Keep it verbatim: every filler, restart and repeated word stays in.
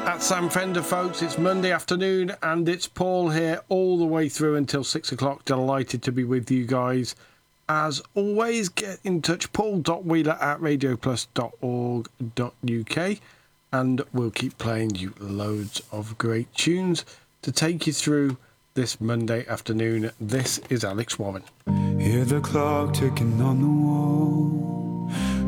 That's Sam Fender, folks. It's Monday afternoon and it's Paul here all the way through until six o'clock. Delighted to be with you guys. As always, get in touch, paul dot wheeler at radio plus dot org dot uk, and we'll keep playing you loads of great tunes to take you through this Monday afternoon. This is Alex Warren. Hear the clock ticking on the wall.